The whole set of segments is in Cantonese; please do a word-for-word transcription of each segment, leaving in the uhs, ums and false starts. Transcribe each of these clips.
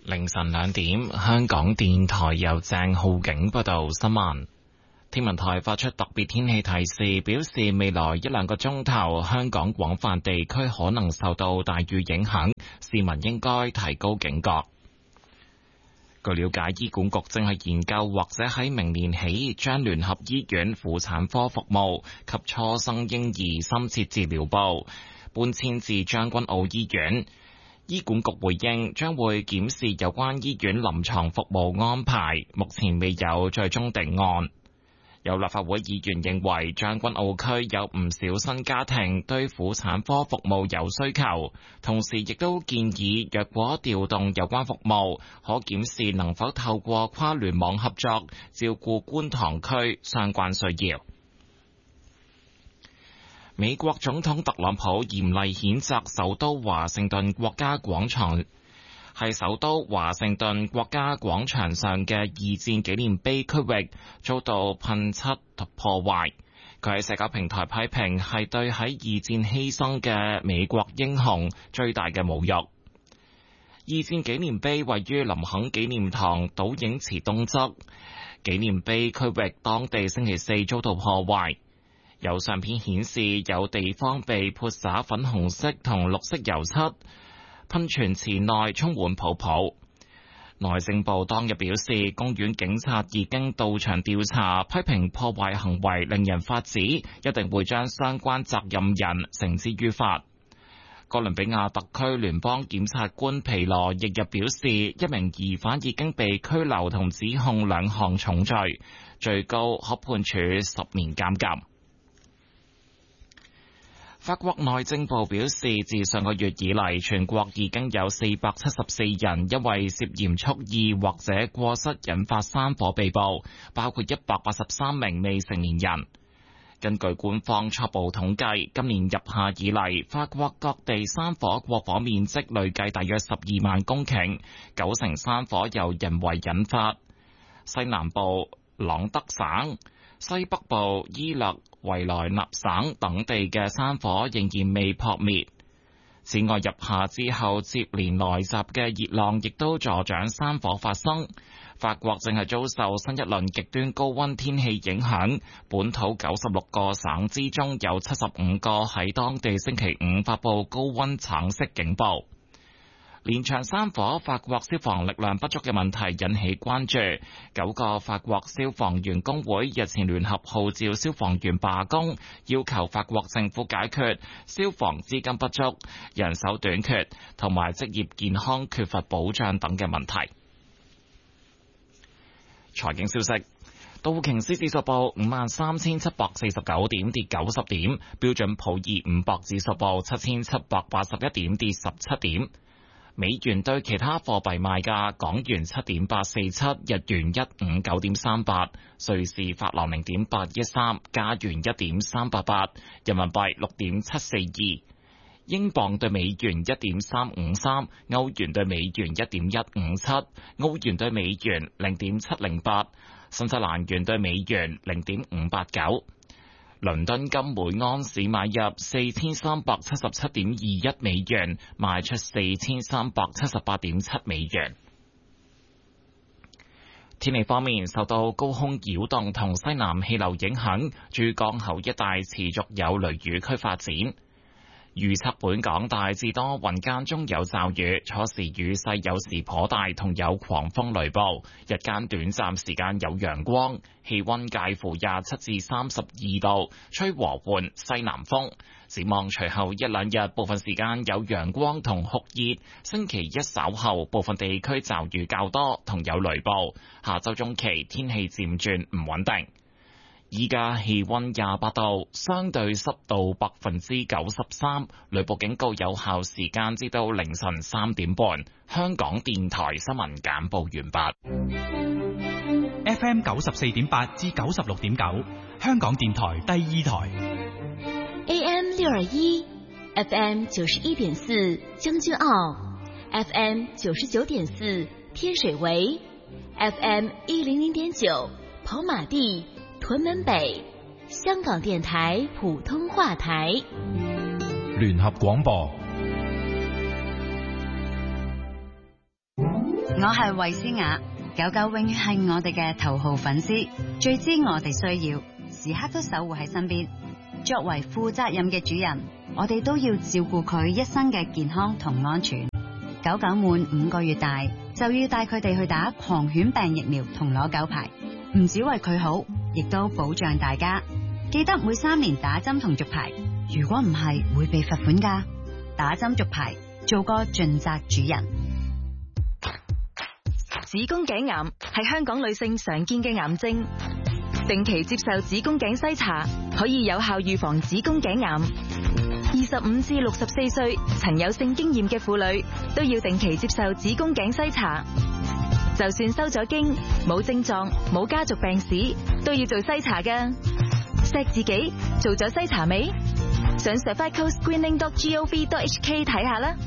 凌晨兩點，香港電台由鄭浩景報道新聞。天文台發出特別天氣提示，表示未來一兩個鐘頭，香港廣泛地區可能受到大雨影響，市民應該提高警覺。據了解，醫管局正係研究或者喺明年起將聯合醫院婦產科服務及初生嬰兒深切治療部搬遷至將軍澳醫院。醫管局回應將會檢視有關醫院臨床服務安排，目前未有最終定案。有立法會議員認為將軍澳區有唔少新家庭對婦產科服務有需求，同時亦都建議若果調動有關服務，可檢視能否透過跨聯網合作照顧觀塘區相關需要。美國總統特朗普嚴厲譴責首都華盛頓國家廣場係首都華盛頓國家廣場上嘅二戰紀念碑區域遭到噴漆破壞。佢喺社交平台批評係對喺二戰犧牲嘅美國英雄最大嘅侮辱。二戰紀念碑位於林肯紀念堂倒影池東側，紀念碑區域當地星期四遭到破壞。有相片顯示有地方被潑灑粉紅色同綠色油漆，噴泉池內充滿泡泡。內政部當日表示，公園警察已經到場調查，批評破壞行為令人髮指，一定會將相關責任人繩之於法。哥倫比亞特區聯邦檢察官皮羅翌日表示，一名疑犯已經被拘留同指控兩項重罪，最高可判處十年監禁。法國內政部表示，自上個月以嚟，全國已經有四百七十四人因為涉嫌蓄意或者過失引發山火被捕，包括一百八十三名未成年人。根據官方初步統計，今年入夏以嚟，法國各地山火過火面積累計大約十二萬公頃，九成山火由人為引發。西南部朗德省、西北部伊勒維萊納省等地嘅山火仍然未撲滅。此外，入夏之後接連來襲嘅熱浪亦都助長山火發生。法國正係遭受新一輪極端高溫天氣影響，本土九十六個省之中有七十五個喺當地星期五發布高溫橙色警報。連場山火，法國消防力量不足嘅問題引起關注。九個法國消防員工會日前聯合號召消防員罷工，要求法國政府解決消防資金不足、人手短缺同埋職業健康缺乏保障等嘅問題。財經消息，道瓊斯指數報五萬三千七百四十九點，跌九十點；標準普爾五百指數報七千七百八十一點，跌十七點。美元對其他貨幣賣價：港元七點八四七，日元一五九點三八，瑞士法郎零點八一三，加元一點三八八，人民幣六點七四二，英鎊對美元一點三五三，歐元對美元一點一五七，澳元對美元零點七零八，新西蘭元對美元零點五八九。倫敦金每安士買入四千三百七十七點二一美元，賣出四千三百七十八點七美元。天氣方面，受到高空擾動同西南氣流影響，珠江口一帶持續有雷雨區發展。預測本港大致多雲間中有驟雨，初時雨勢有時頗大，同有狂風雷暴。日間短暫時間有陽光，氣溫介乎廿七至三十二度，吹和緩西南風。展望隨後一兩日，部分時間有陽光同酷熱。星期一稍後，部分地區驟雨較多，同有雷暴。下周中期天氣漸轉唔穩定。依家氣溫廿八度，相對濕度百分之九十三，雷暴警告有效時間至到凌晨三點半。香港電台新聞簡報完畢。 F M 九十四點八至九十六點九，香港電台第二台。 A M 六二一 ，F M 九十一點四將軍澳 ，F M 九十九點四天水圍 ，F M 一零零點九跑馬地。屯門北，香港電台普通話台， 聯合廣播。 我係衛詩雅，狗狗永遠係我哋嘅頭號粉絲，最知我哋需要，時刻都守護喺身邊。作為負責任嘅主人，我哋都要照顧佢一生嘅健康同安全。狗狗滿五個月大，就要帶佢哋去打狂犬病疫苗同攞狗牌，唔止為佢好，亦都保障大家。記得每三年打針同續牌，如果唔係會被罰款㗎。打針續牌，做個盡責主人。 子宮頸癌係香港女性常見嘅癌症，定期接受子宮頸篩查可以有效預防子宮頸癌。二十五至六十四歲曾有性經驗嘅婦女都要定期接受子宮頸篩查，就算收咗經、冇症狀、冇家族病史，都要做篩查㗎。錫自己做咗篩查未？上 cervical screening dot gov dot h k 睇下啦。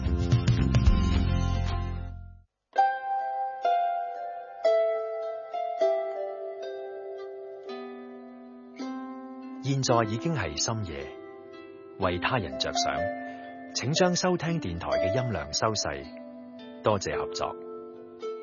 現在已經係深夜，為他人着想，請將收聽電台嘅音量收細，多謝合作。